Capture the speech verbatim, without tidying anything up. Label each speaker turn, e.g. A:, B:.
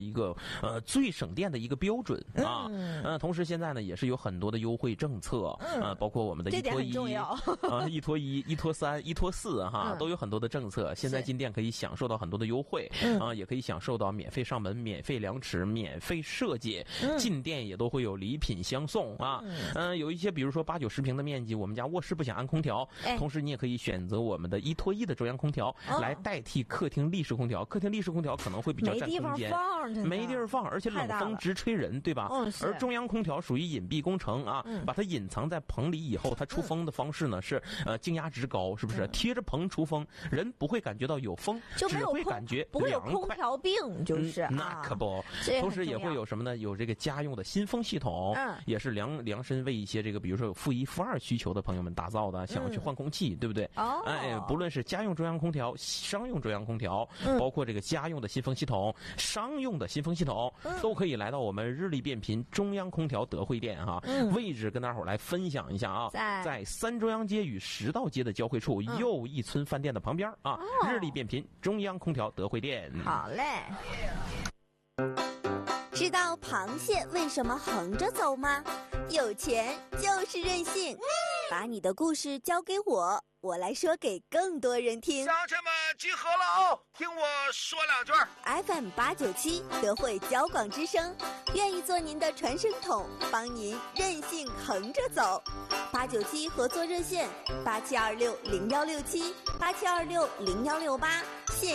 A: 一个呃最省电的一个标准啊，嗯、呃，同时现在呢也是有很多的优惠政策，嗯、呃，包括我们的一拖一啊、呃，一拖一、一拖三、一拖四哈，嗯、都有很多的政策。现在进店可以享受到很多的优惠，啊、呃，也可以享受到免费上门、免费量尺、免费设计，嗯、进店也都会有礼品相送啊。嗯、呃，有一些比如说八九十平的面积，我们家卧室不想安空调，哎、同时你也可以选择我们的一拖一的中央空调、哦、来代替客厅立式空调。客厅立式空调可能会比较占空间。没地儿放，而且冷风直吹人，对吧？嗯、而中央空调属于隐蔽工程啊，嗯、把它隐藏在棚里以后，它出风的方式呢是呃静压值高，是不是？嗯、贴着棚出风，人不会感觉到有风，
B: 就没有
A: 只会感觉
B: 不会有空调病，就是、
A: 嗯、那可不。同时也会有什么呢？有这个家用的新风系统，嗯、也是量量身为一些这个比如说有负一、负二需求的朋友们打造的，想要去换空气，嗯、对不对？哦，哎，不论是家用中央空调、商用中央空调，嗯、包括这个家用的新风系统、商用的新风系统。都可以来到我们日立变频中央空调德惠店哈、啊，嗯、位置跟大伙儿来分享一下啊，在, 在三中央街与十道街的交汇处，嗯、又一村饭店的旁边啊，哦、日立变频中央空调德惠店。
B: 好嘞。
C: 知道螃蟹为什么横着走吗？有钱就是任性。把你的故事交给我，我来说给更多人听。
D: 乡亲们集合了哦，听我说两句。
C: F M 八九七德惠交广之声，愿意做您的传声筒，帮您任性横着走。八九七合作热线：八七二六零幺六七，八七二六零幺六八。